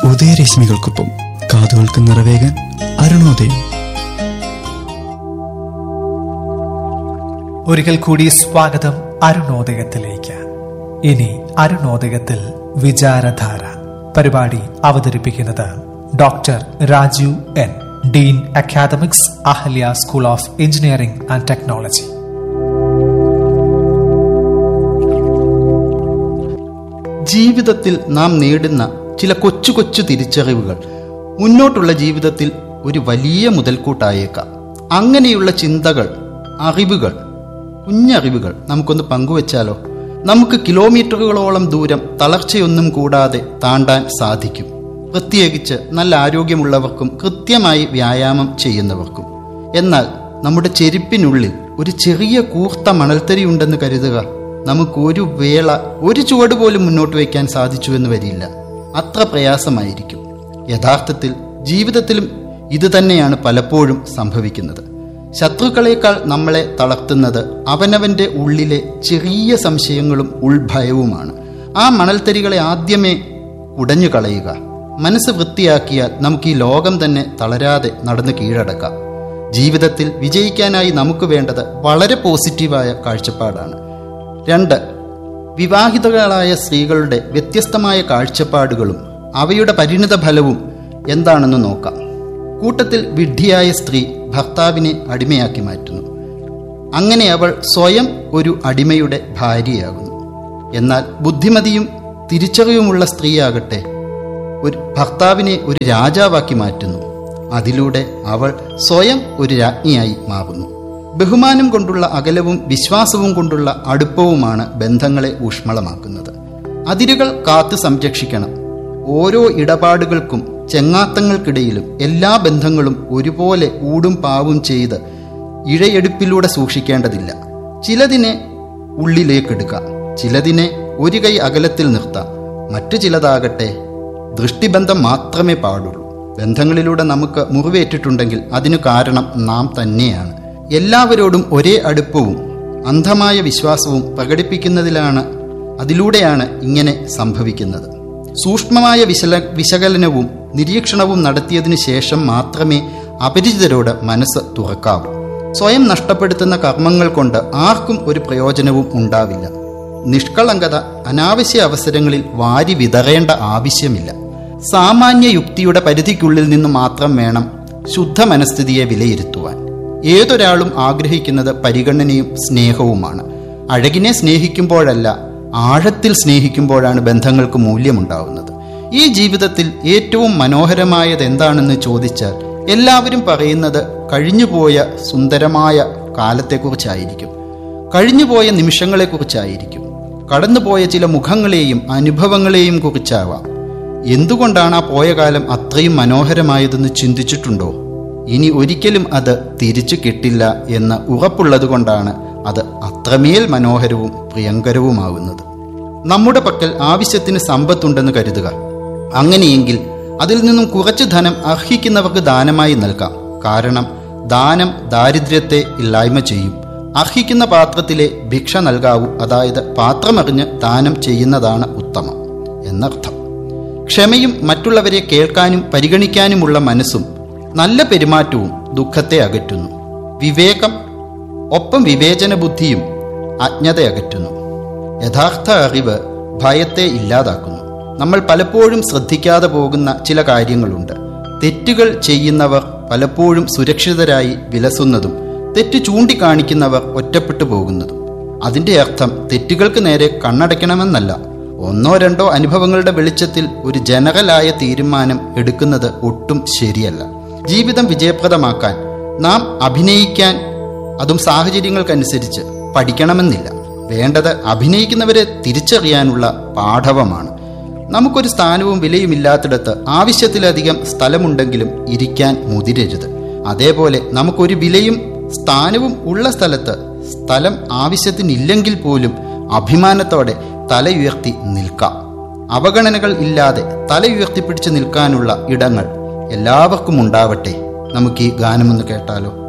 ഉദയരശ്മികൾക്കൊപ്പം കാതുകൾക്ക് നിറവേകാൻ അരുണോദയം. ഒരിക്കൽ കൂടി സ്വാഗതം അരുണോദയത്തിലേക്ക്. ഇനി അരുണോദയത്തിൽ വിചാരധാര പരിപാടി അവതരിപ്പിക്കുന്നത് doctor Rajeev N, Dean academics, Ahalya school of engineering and technology. ജീവിതത്തിൽ നാം നേടുന്ന ചില കൊച്ചു കൊച്ചു തിരിച്ചറിവുകൾ മുന്നോട്ടുള്ള ജീവിതത്തിൽ ഒരു വലിയ മുതൽക്കൂട്ടായേക്കാം. അങ്ങനെയുള്ള ചിന്തകൾ, അറിവുകൾ, കുഞ്ഞറിവുകൾ നമുക്കൊന്ന് പങ്കുവച്ചാലോ? നമുക്ക് കിലോമീറ്ററുകളോളം ദൂരം തളർച്ചയൊന്നും കൂടാതെ താണ്ടാൻ സാധിക്കും. പ്രത്യേകിച്ച് നല്ല ആരോഗ്യമുള്ളവർക്കും കൃത്യമായി വ്യായാമം ചെയ്യുന്നവർക്കും. എന്നാൽ നമ്മുടെ ചെരുപ്പിനുള്ളിൽ ഒരു ചെറിയ കൂർത്ത മണൽത്തരി കരുതുക. നമുക്ക് ഒരു വേള ഒരു ചുവട് പോലും മുന്നോട്ട് വയ്ക്കാൻ സാധിച്ചു എന്ന് വരില്ല. അത്ര പ്രയാസമായിരിക്കും. യഥാർത്ഥത്തിൽ ജീവിതത്തിലും ഇതുതന്നെയാണ് പലപ്പോഴും സംഭവിക്കുന്നത്. ശത്രുക്കളേക്കാൾ നമ്മളെ തളർത്തുന്നത് അവനവൻ്റെ ഉള്ളിലെ ചെറിയ സംശയങ്ങളും ഉൾഭയവുമാണ്. ആ മണൽത്തരികളെ ആദ്യമേ ഉടഞ്ഞു കളയുക. മനസ്സ് വൃത്തിയാക്കിയാൽ നമുക്ക് ഈ ലോകം തന്നെ തളരാതെ നടന്ന് കീഴടക്കാം. ജീവിതത്തിൽ വിജയിക്കാനായി നമുക്ക് വേണ്ടത് വളരെ പോസിറ്റീവായ കാഴ്ചപ്പാടാണ്. 2. വിവാഹിതകളായ സ്ത്രീകളുടെ വ്യത്യസ്തമായ കാഴ്ചപ്പാടുകളും അവയുടെ പരിണിത ഫലവും എന്താണെന്ന് നോക്കാം. കൂട്ടത്തിൽ വിഡ്ഢിയായ സ്ത്രീ ഭർത്താവിനെ അടിമയാക്കി മാറ്റുന്നു. അങ്ങനെ അവൾ സ്വയം ഒരു അടിമയുടെ ഭാര്യയാകുന്നു. എന്നാൽ ബുദ്ധിമതിയും തിരിച്ചറിവുമുള്ള സ്ത്രീയാകട്ടെ ഒരു ഭർത്താവിനെ ഒരു രാജാവാക്കി മാറ്റുന്നു. അതിലൂടെ അവൾ സ്വയം ഒരു രാജ്ഞിയായി മാറുന്നു. ബഹുമാനം കൊണ്ടുള്ള അകലവും വിശ്വാസവും കൊണ്ടുള്ള അടുപ്പവുമാണ് ബന്ധങ്ങളെ ഊഷ്മളമാക്കുന്നത്. അതിരുകൾ കാത്തു സംരക്ഷിക്കണം. ഓരോ ഇടപാടുകൾക്കും ചെങ്ങാത്തങ്ങൾക്കിടയിലും എല്ലാ ബന്ധങ്ങളും ഒരുപോലെ ഊടും പാവും ചെയ്ത് ഇഴയെടുപ്പിലൂടെ സൂക്ഷിക്കേണ്ടതില്ല. ചിലതിനെ ഉള്ളിലേക്കെടുക്കാം, ചിലതിനെ ഒരു കൈ അകലത്തിൽ നിർത്താം. മറ്റു ചിലതാകട്ടെ ദൃഷ്ടിബന്ധം മാത്രമേ പാടുള്ളൂ. ബന്ധങ്ങളിലൂടെ നമുക്ക് മുറിവേറ്റിട്ടുണ്ടെങ്കിൽ അതിനു കാരണം നാം തന്നെയാണ്. എല്ലാവരോടും ഒരേ അടുപ്പവും അന്ധമായ വിശ്വാസവും പ്രകടിപ്പിക്കുന്നതിലാണ് അതിലൂടെയാണ് ഇങ്ങനെ സംഭവിക്കുന്നത്. സൂക്ഷ്മമായ വിശകലനവും നിരീക്ഷണവും നടത്തിയതിനു ശേഷം മാത്രമേ അപരിചിതരോട് മനസ്സ് തുറക്കാവൂ. സ്വയം നഷ്ടപ്പെടുത്തുന്ന കർമ്മങ്ങൾ കൊണ്ട് ആർക്കും ഒരു പ്രയോജനവും ഉണ്ടാവില്ല. നിഷ്കളങ്കത അനാവശ്യ അവസരങ്ങളിൽ വാരി വിതറേണ്ട ആവശ്യമില്ല. സാമാന്യ യുക്തിയുടെ പരിധിക്കുള്ളിൽ നിന്ന് മാത്രം വേണം ശുദ്ധ മനസ്ഥിതിയെ വിലയിരുത്തുവാൻ. ഏതൊരാളും ആഗ്രഹിക്കുന്നത് പരിഗണനയും സ്നേഹവുമാണ്. അഴകിനെ സ്നേഹിക്കുമ്പോഴല്ല, ആഴത്തിൽ സ്നേഹിക്കുമ്പോഴാണ് ബന്ധങ്ങൾക്ക് മൂല്യമുണ്ടാവുന്നത്. ഈ ജീവിതത്തിൽ ഏറ്റവും മനോഹരമായത് എന്താണെന്ന് ചോദിച്ചാൽ എല്ലാവരും പറയുന്നത് കഴിഞ്ഞുപോയ സുന്ദരമായ കാലത്തെക്കുറിച്ചായിരിക്കും, കഴിഞ്ഞുപോയ നിമിഷങ്ങളെക്കുറിച്ചായിരിക്കും, കടന്നുപോയ ചില മുഖങ്ങളെയും അനുഭവങ്ങളെയും കുറിച്ചാവാം. എന്തുകൊണ്ടാണ് ആ പോയ കാലം അത്രയും മനോഹരമായതെന്ന് ചിന്തിച്ചിട്ടുണ്ടോ? ഇനി ഒരിക്കലും അത് തിരിച്ചു കിട്ടില്ല എന്ന് ഉറപ്പുള്ളത് കൊണ്ടാണ് അത് അത്രമേൽ മനോഹരവും പ്രിയങ്കരവുമാകുന്നത്. നമ്മുടെ പക്കൽ ആവശ്യത്തിന് സമ്പത്തുണ്ടെന്ന് കരുതുക. അങ്ങനെയെങ്കിൽ അതിൽ നിന്നും കുറച്ച് ധനം അർഹിക്കുന്നവർക്ക് ദാനമായി നൽകാം. കാരണം ദാനം ദാരിദ്ര്യത്തെ ഇല്ലായ്മ ചെയ്യും. അർഹിക്കുന്ന പാത്രത്തിലെ ഭിക്ഷ നൽകാവൂ. അതായത് പാത്രമറിഞ്ഞ് ദാനം ചെയ്യുന്നതാണ് ഉത്തമം എന്നർത്ഥം. ക്ഷമയും മറ്റുള്ളവരെ കേൾക്കാനും പരിഗണിക്കാനുമുള്ള മനസ്സും നല്ല പെരുമാറ്റവും ദുഃഖത്തെ അകറ്റുന്നു. വിവേകം ഒപ്പം വിവേചന ബുദ്ധിയും അജ്ഞത അകറ്റുന്നു. യഥാർത്ഥ അറിവ് ഭയത്തെ ഇല്ലാതാക്കുന്നു. നമ്മൾ പലപ്പോഴും ശ്രദ്ധിക്കാതെ പോകുന്ന ചില കാര്യങ്ങളുണ്ട്. തെറ്റുകൾ ചെയ്യുന്നവർ പലപ്പോഴും സുരക്ഷിതരായി വിലസുന്നതും തെറ്റ് ചൂണ്ടിക്കാണിക്കുന്നവർ ഒറ്റപ്പെട്ടു പോകുന്നതും. അതിൻ്റെ അർത്ഥം തെറ്റുകൾക്ക് നേരെ കണ്ണടയ്ക്കണമെന്നല്ല. 1-2 അനുഭവങ്ങളുടെ വെളിച്ചത്തിൽ ഒരു ജനറലായ തീരുമാനം എടുക്കുന്നത് ഒട്ടും ശരിയല്ല. ജീവിതം വിജയപ്രദമാക്കാൻ നാം അഭിനയിക്കാൻ, അതും സാഹചര്യങ്ങൾക്കനുസരിച്ച്, പഠിക്കണമെന്നില്ല. വേണ്ടത് അഭിനയിക്കുന്നവരെ തിരിച്ചറിയാനുള്ള പാഠവമാണ്. നമുക്കൊരു സ്ഥാനവും വിലയുമില്ലാത്തിടത്ത് ആവശ്യത്തിലധികം സ്ഥലമുണ്ടെങ്കിലും ഇരിക്കാൻ മുതിരരുത്. അതേപോലെ നമുക്കൊരു വിലയും സ്ഥാനവും ഉള്ള സ്ഥലത്ത് സ്ഥലം ആവശ്യത്തിനില്ലെങ്കിൽ പോലും അഭിമാനത്തോടെ തല ഉയർത്തി നിൽക്കാം. അവഗണനകൾ ഇല്ലാതെ തല ഉയർത്തിപ്പിടിച്ച് നിൽക്കാനുള്ള ഇടങ്ങൾ എല്ലാവർക്കും ഉണ്ടാവട്ടെ. നമുക്ക് ഈ ഗാനമൊന്ന് കേട്ടാലോ?